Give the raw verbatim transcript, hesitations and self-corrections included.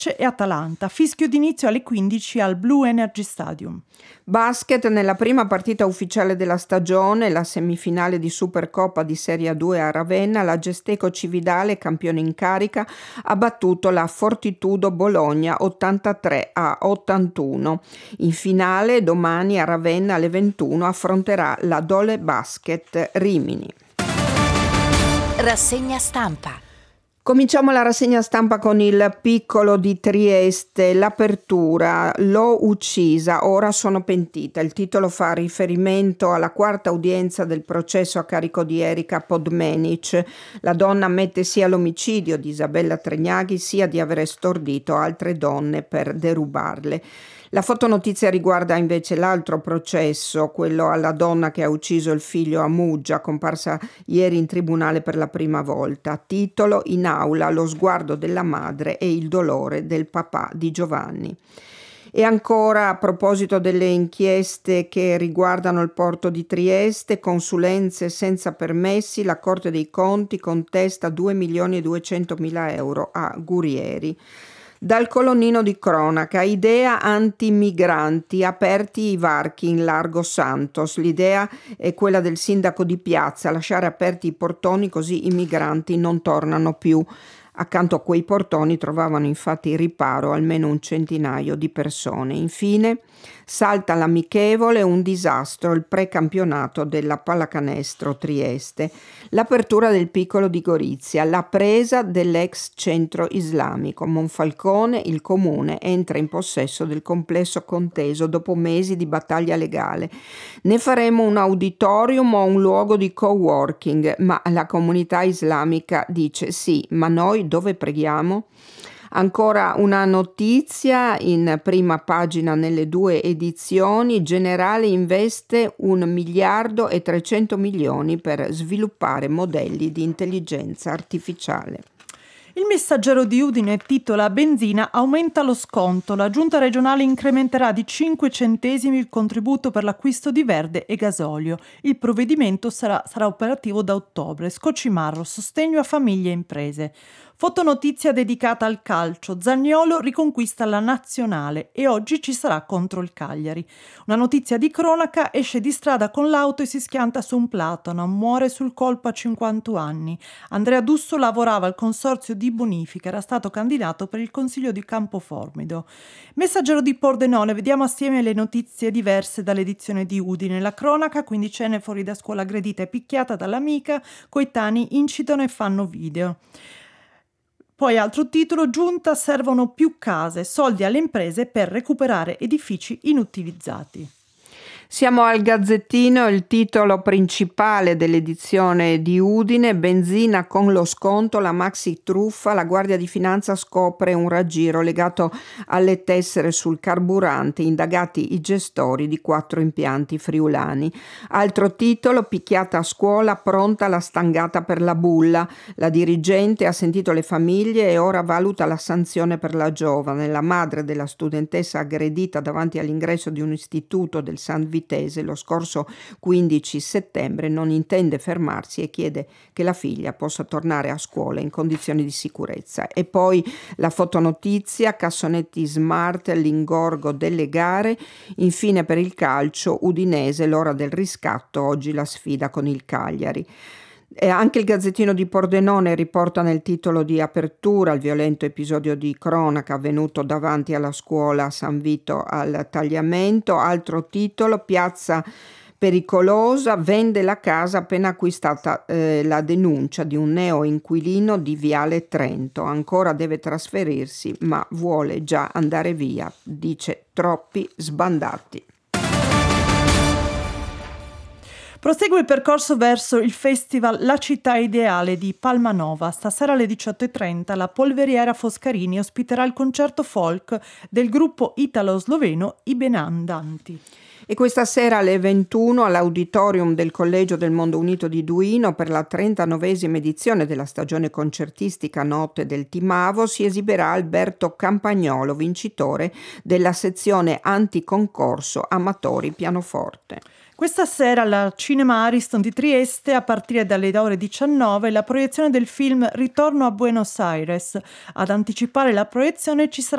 e Atalanta. Fischio d'inizio alle quindici al Blue Energy Stadium. Basket, nella prima partita ufficiale della stagione, la semifinale di Supercoppa di Serie due a Ravenna, la Gesteco Cividale, campione in carica, ha battuto la Fortitudo Bologna ottantatré a ottantuno. In finale, domani a Ravenna alle ventuno affronterà la Dole Basket Rimini. Rassegna stampa. Cominciamo la rassegna stampa con il Piccolo di Trieste, l'apertura, l'ho uccisa, ora sono pentita. Il titolo fa riferimento alla quarta udienza del processo a carico di Erika Podmenic. La donna ammette sia l'omicidio di Isabella Tregnaghi sia di aver stordito altre donne per derubarle. La fotonotizia riguarda invece l'altro processo, quello alla donna che ha ucciso il figlio a Muggia, comparsa ieri in tribunale per la prima volta. Titolo: in aula lo sguardo della madre e il dolore del papà di Giovanni. E ancora, a proposito delle inchieste che riguardano il porto di Trieste, consulenze senza permessi, la Corte dei Conti contesta due milioni e duecentomila euro a Gurieri. Dal colonnino di cronaca, idea anti-migranti, aperti i varchi in Largo Santos. L'idea è quella del sindaco di Piazza, lasciare aperti i portoni così i migranti non tornano più. Accanto a quei portoni trovavano infatti riparo almeno un centinaio di persone. Infine, salta l'amichevole, un disastro, il precampionato della pallacanestro Trieste, l'apertura del Piccolo di Gorizia, la presa dell'ex centro islamico. Monfalcone, il comune, entra in possesso del complesso conteso dopo mesi di battaglia legale. Ne faremo un auditorium o un luogo di coworking, ma la comunità islamica dice sì, ma noi dove preghiamo? Ancora una notizia in prima pagina nelle due edizioni: Generale investe un miliardo e trecento milioni per sviluppare modelli di intelligenza artificiale. Il Messaggero di Udine titola: benzina aumenta lo sconto, la giunta regionale incrementerà di cinque centesimi il contributo per l'acquisto di verde e gasolio. Il provvedimento sarà, sarà operativo da ottobre. Scocimarro, sostegno a famiglie e imprese. Fotonotizia dedicata al calcio. Zaniolo riconquista la nazionale e oggi ci sarà contro il Cagliari. Una notizia di cronaca: esce di strada con l'auto e si schianta su un platano, muore sul colpo a cinquanta anni. Andrea Dusso lavorava al consorzio di bonifica, era stato candidato per il consiglio di Campoformido. Messaggero di Pordenone, vediamo assieme le notizie diverse dall'edizione di Udine. La cronaca: quindicenne fuori da scuola aggredita e picchiata dall'amica, coetanei incitano e fanno video. Poi altro titolo: giunta, servono più case, soldi alle imprese per recuperare edifici inutilizzati. Siamo al Gazzettino, il titolo principale dell'edizione di Udine: benzina con lo sconto, la maxi truffa, la Guardia di Finanza scopre un raggiro legato alle tessere sul carburante, indagati i gestori di quattro impianti friulani. Altro titolo: picchiata a scuola, pronta la stangata per la bulla, la dirigente ha sentito le famiglie e ora valuta la sanzione per la giovane. La madre della studentessa aggredita davanti all'ingresso di un istituto del San Vitale lo scorso quindici settembre non intende fermarsi e chiede che la figlia possa tornare a scuola in condizioni di sicurezza. E poi la fotonotizia: cassonetti smart, l'ingorgo delle gare. Infine per il calcio udinese, l'ora del riscatto, oggi la sfida con il Cagliari. E anche il Gazzettino di Pordenone riporta nel titolo di apertura il violento episodio di cronaca avvenuto davanti alla scuola San Vito al Tagliamento. Altro titolo: piazza pericolosa, vende la casa appena acquistata, eh, la denuncia di un neo inquilino di Viale Trento. Ancora deve trasferirsi ma vuole già andare via, dice troppi sbandati. Prosegue il percorso verso il festival La città ideale di Palmanova. Stasera alle diciotto e trenta la Polveriera Foscarini ospiterà il concerto folk del gruppo italo-sloveno I Benandanti. E questa sera alle ventuno all'Auditorium del Collegio del Mondo Unito di Duino, per la trentanovesima edizione della stagione concertistica Notte del Timavo, si esibirà Alberto Campagnolo, vincitore della sezione anticoncorso amatori pianoforte. Questa sera alla Cinema Ariston di Trieste, a partire dalle ore diciannove, la proiezione del film Ritorno a Buenos Aires. Ad anticipare la proiezione ci sarà